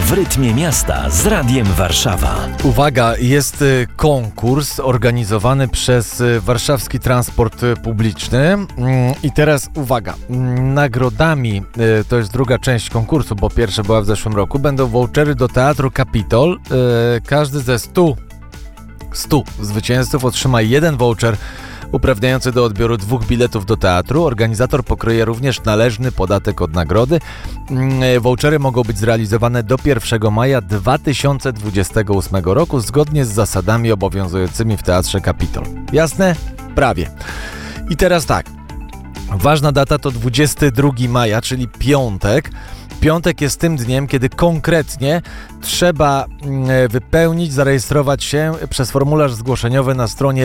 W rytmie miasta z Radiem Warszawa. Uwaga, jest konkurs organizowany przez Warszawski Transport Publiczny i teraz uwaga, nagrodami, to jest druga część konkursu, bo pierwsza była w zeszłym roku, będą vouchery do Teatru Kapitol. Każdy ze 100 zwycięzców otrzyma jeden voucher uprawniający do odbioru 2 biletów do teatru. Organizator pokryje również należny podatek od nagrody. Vouchery mogą być zrealizowane do 1 maja 2028 roku zgodnie z zasadami obowiązującymi w Teatrze Kapitol. Jasne? Prawie. I teraz tak. Ważna data to 22 maja, czyli piątek. Piątek jest tym dniem, kiedy konkretnie trzeba zarejestrować się przez formularz zgłoszeniowy na stronie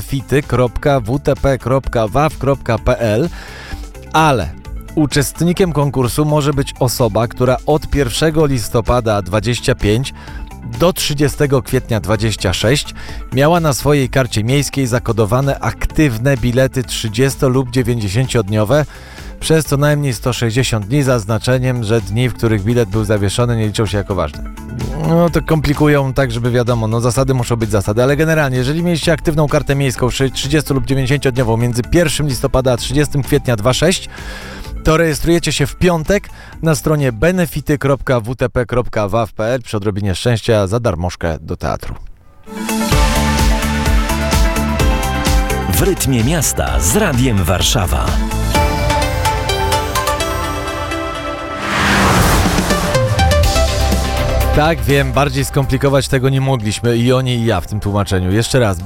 benefity.wtp.waw.pl, ale uczestnikiem konkursu może być osoba, która od 1 listopada 25 do 30 kwietnia 26 miała na swojej karcie miejskiej zakodowane aktywne bilety 30 lub 90-dniowe przez co najmniej 160 dni, zaznaczeniem, że dni, w których bilet był zawieszony, nie liczą się jako ważne. No to komplikują tak, żeby wiadomo, zasady muszą być zasady, ale generalnie, jeżeli mieliście aktywną kartę miejską 30 lub 90-dniową między 1 listopada a 30 kwietnia 26, to rejestrujecie się w piątek na stronie benefity.wtp.waw.pl przy odrobinie szczęścia za darmożkę do teatru. W rytmie miasta z Radiem Warszawa. Tak, wiem, bardziej skomplikować tego nie mogliśmy i oni i ja w tym tłumaczeniu. Jeszcze raz,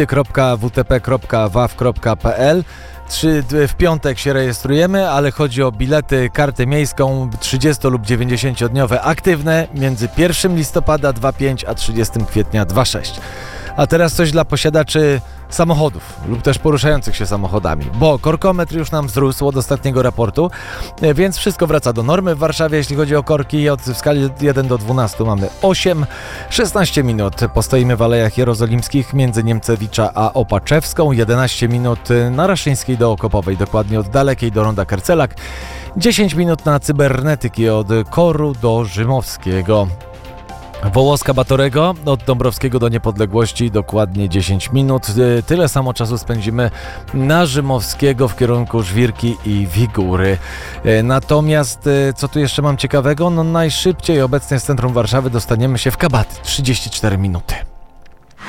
benefity.wtp.waw.pl. W piątek się rejestrujemy, ale chodzi o bilety, kartę miejską 30 lub 90-dniowe aktywne między 1 listopada 25 a 30 kwietnia 26. A teraz coś dla posiadaczy samochodów lub też poruszających się samochodami, bo korkometr już nam wzrósł od ostatniego raportu, więc wszystko wraca do normy w Warszawie, jeśli chodzi o korki. W skali 1 do 12 mamy 8. 16 minut postoimy w Alejach Jerozolimskich między Niemcewicza a Opaczewską, 11 minut na Raszyńskiej do Okopowej, dokładnie od Dalekiej do Ronda Kercelak, 10 minut na Cybernetyki od Koru do Rzymowskiego. Wołoska Batorego od Dąbrowskiego do Niepodległości, dokładnie 10 minut. Tyle samo czasu spędzimy na Rzymowskiego w kierunku Żwirki i Wigury. Natomiast co tu jeszcze mam ciekawego? Najszybciej obecnie z centrum Warszawy dostaniemy się w Kabaty, 34 minuty.